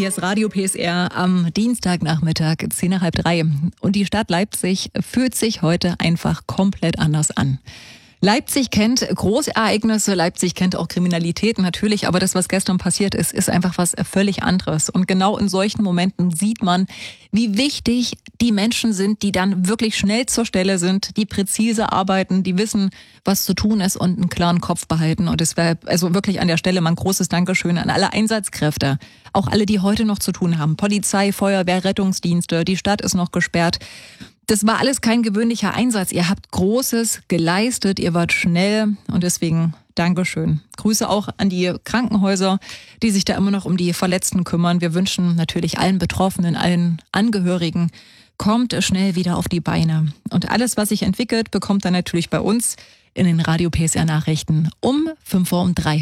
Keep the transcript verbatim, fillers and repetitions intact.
Hier ist Radio P S R am Dienstagnachmittag, zehn nach halb drei. Und die Stadt Leipzig fühlt sich heute einfach komplett anders an. Leipzig kennt Großereignisse, Leipzig kennt auch Kriminalität natürlich, aber das, was gestern passiert ist, ist einfach was völlig anderes. Und genau in solchen Momenten sieht man, wie wichtig die Menschen sind, die dann wirklich schnell zur Stelle sind, die präzise arbeiten, die wissen, was zu tun ist und einen klaren Kopf behalten. Und es wäre also wirklich an der Stelle mal ein großes Dankeschön an alle Einsatzkräfte, auch alle, die heute noch zu tun haben. Polizei, Feuerwehr, Rettungsdienste, die Stadt ist noch gesperrt. Das war alles kein gewöhnlicher Einsatz. Ihr habt Großes geleistet, ihr wart schnell und deswegen Dankeschön. Grüße auch an die Krankenhäuser, die sich da immer noch um die Verletzten kümmern. Wir wünschen natürlich allen Betroffenen, allen Angehörigen, kommt schnell wieder auf die Beine. Und alles, was sich entwickelt, bekommt dann natürlich bei uns in den Radio P S R Nachrichten um fünf Uhr um drei.